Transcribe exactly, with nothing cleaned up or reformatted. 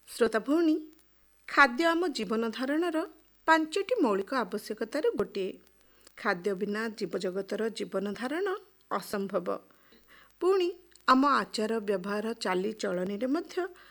ଶ୍ରୋତା ଭଉଣୀ, ଖାଦ୍ୟ ଆମ ଜୀବନ ଧାରଣର ପାଞ୍ଚଟି ମୌଳିକ ଆବଶ୍ୟକତାରୁ ଗୋଟିଏ। ଖାଦ୍ୟ ବିନା ଜୀବଜଗତର ଜୀବନ ଧାରଣ ଅସମ୍ଭବ। ପୁଣି ଆମ ଆଚାର ବ୍ୟବହାର ଚାଲିଚଳଣିରେ ମଧ୍ୟ